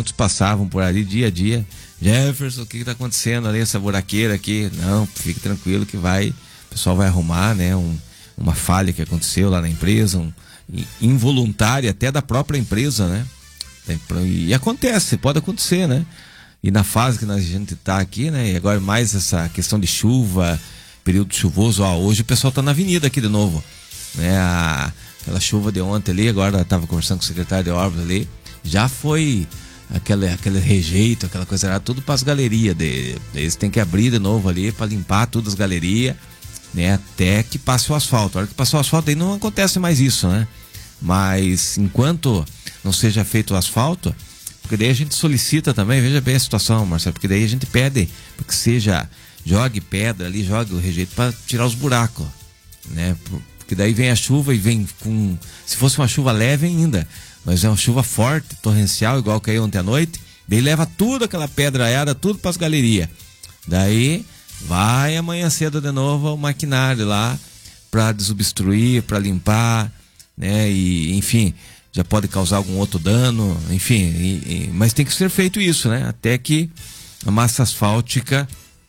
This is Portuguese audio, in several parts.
muitos passavam por ali dia a dia. Jefferson, o que está acontecendo ali, essa buraqueira aqui? Não, fique tranquilo que o pessoal vai arrumar, né? Uma falha que aconteceu lá na empresa, involuntária até da própria empresa, né? E acontece, pode acontecer, né? E na fase que a gente está aqui, né? E agora mais essa questão de chuva, período chuvoso, hoje o pessoal está na avenida aqui de novo, né? Aquela chuva de ontem ali, agora eu estava conversando com o secretário de obras ali, já foi aquele rejeito, aquela coisa lá, tudo para as galerias. Eles têm que abrir de novo ali para limpar todas as galerias, né? Até que passe o asfalto. A hora que passar o asfalto aí não acontece mais isso, né? Mas enquanto não seja feito o asfalto, porque daí a gente solicita também, veja bem a situação, Marcelo, porque daí a gente pede que jogue pedra ali, jogue o rejeito para tirar os buracos, né? Porque daí vem a chuva e vem com, se fosse uma chuva leve ainda, mas é uma chuva forte, torrencial, igual caiu ontem à noite, daí leva tudo aquela pedraiada, tudo para as galerias. Daí vai amanhã cedo de novo o maquinário lá para desobstruir, para limpar, né? E enfim, já pode causar algum outro dano, enfim, mas tem que ser feito isso, né? Até que a massa asfáltica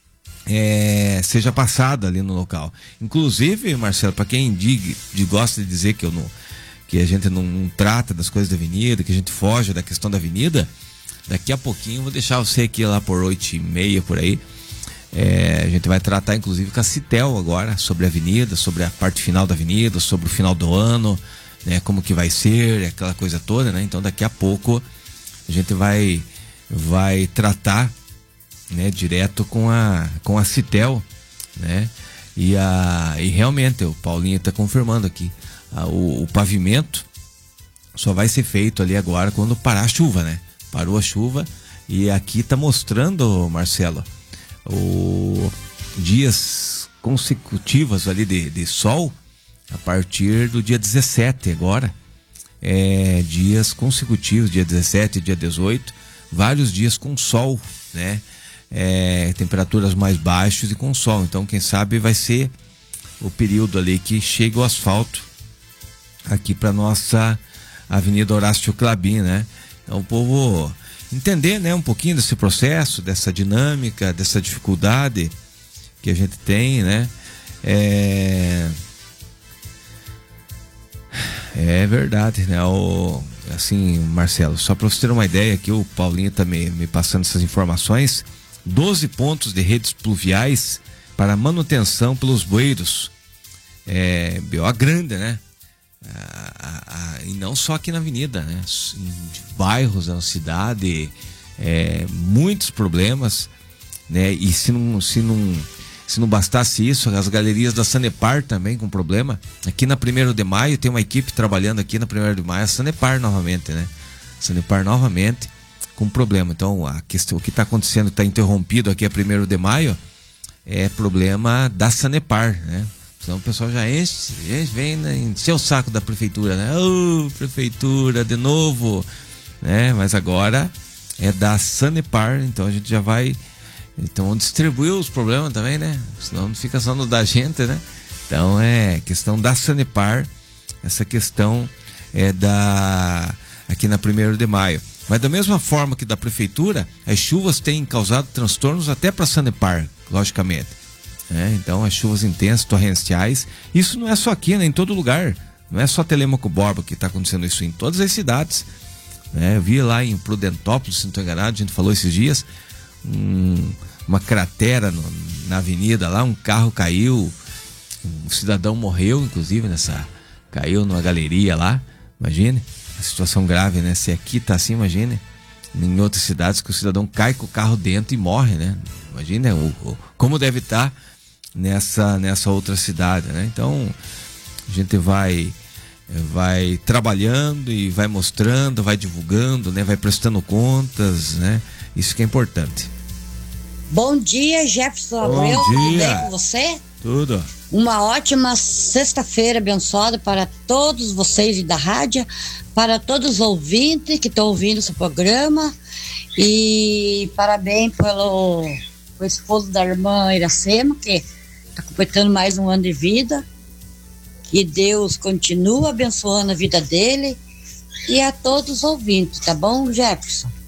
seja passada ali no local. Inclusive, Marcelo, para quem gosta de dizer que a gente não trata das coisas da avenida, que a gente foge da questão da avenida, daqui a pouquinho eu vou deixar você aqui lá por 8h30 por aí. A gente vai tratar inclusive com a Citel agora sobre a avenida, sobre a parte final da avenida, sobre o final do ano, né, como que vai ser, aquela coisa toda, né? Então daqui a pouco a gente vai tratar, né, direto com a Citel, né? E realmente o Paulinho está confirmando aqui, o pavimento só vai ser feito ali agora quando parar a chuva, né? Parou a chuva e aqui está mostrando, Marcelo, dias consecutivos ali de sol a partir do dia 17 agora, dias consecutivos, dia 17 e dia 18, vários dias com sol, né? Temperaturas mais baixas e com sol, então quem sabe vai ser o período ali que chega o asfalto aqui para nossa Avenida Horácio Clabin, né? Então o povo entender, né, um pouquinho desse processo, dessa dinâmica, dessa dificuldade que a gente tem, né? É verdade, né? Assim, Marcelo, só para você ter uma ideia aqui, o Paulinho tá me passando essas informações. 12 pontos de redes pluviais para manutenção pelos bueiros. B.O. grande, né? E não só aqui na avenida, né? Em bairros da cidade, muitos problemas, né? E se não bastasse isso, as galerias da Sanepar também com problema. Aqui na 1º de Maio tem uma equipe trabalhando aqui na 1º de Maio, a Sanepar novamente, né? Sanepar novamente com problema. Então a questão, o que está acontecendo, está interrompido aqui a 1º de Maio, é problema da Sanepar, né? Então o pessoal já vem, né, encher o saco da prefeitura, né? Prefeitura de novo, né? Mas agora é da Sanepar, então a gente já vai distribuir os problemas também, né? Senão não fica só no da gente, né? Então é questão da Sanepar, essa questão aqui na 1º de Maio. Mas da mesma forma que da prefeitura, as chuvas têm causado transtornos até para a Sanepar, logicamente. Então as chuvas intensas, torrenciais, isso não é só aqui, né? Em todo lugar. Não é só Telêmaco Borba que está acontecendo isso, em todas as cidades, né? Eu vi lá em Prudentópolis, se não estou enganado, a gente falou esses dias, uma cratera na avenida lá, um carro caiu, um cidadão morreu, inclusive, caiu numa galeria lá, imagine, a situação grave, né? Se aqui tá assim, imagine, em outras cidades que o cidadão cai com o carro dentro e morre, né? Imagine como deve estar nessa outra cidade, né? Então, a gente vai trabalhando e vai mostrando, vai divulgando, né? Vai prestando contas, né? Isso que é importante. Bom dia, Jefferson Abreu. Tudo bem com você? Tudo. Uma ótima sexta-feira abençoada para todos vocês da rádio, para todos os ouvintes que estão ouvindo esse programa. E parabéns pelo esposo da irmã Iracema, que está completando mais um ano de vida. Que Deus continue abençoando a vida dele e a todos os ouvintes, tá bom, Jefferson?